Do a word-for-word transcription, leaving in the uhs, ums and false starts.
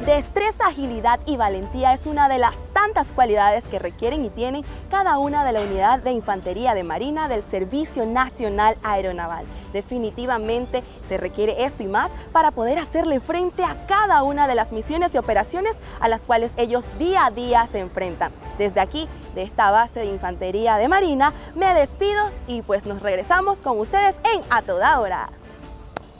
Destreza, agilidad y valentía es una de las tantas cualidades que requieren y tienen cada una de la unidad de Infantería de Marina del Servicio Nacional Aeronaval. Definitivamente se requiere esto y más para poder hacerle frente a cada una de las misiones y operaciones a las cuales ellos día a día se enfrentan. Desde aquí, de esta base de Infantería de Marina, me despido y pues nos regresamos con ustedes en A Toda Hora.